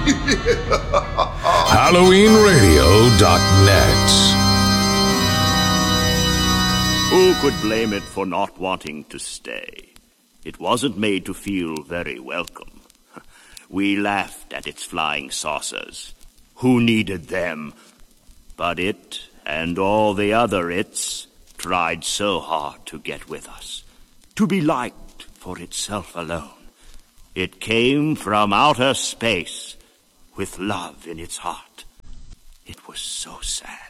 HalloweenRadio.net. Who could blame it for not wanting to stay? It wasn't made to feel very welcome. We laughed at its flying saucers. Who needed them? But it, and all the other its, tried so hard to get with us, to be liked for itself alone. It came from outer space, with love in its heart. It was so sad.